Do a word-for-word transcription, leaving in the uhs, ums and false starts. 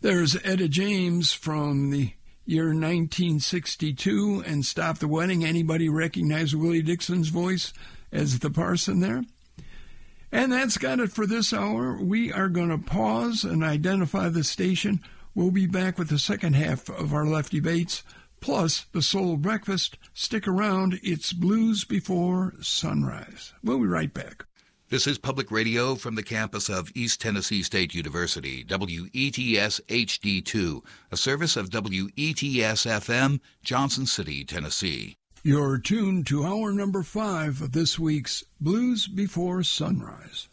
There's Etta James from the year nineteen sixty-two and Stop the Wedding. Anybody recognize Willie Dixon's voice as the parson there? And that's got it for this hour. We are going to pause and identify the station. We'll be back with the second half of our Left Debates, plus the Soul Breakfast. Stick around. It's Blues Before Sunrise. We'll be right back. This is Public Radio from the campus of East Tennessee State University, W E T S H D two, a service of W E T S F M, Johnson City, Tennessee. You're tuned to hour number five of this week's Blues Before Sunrise.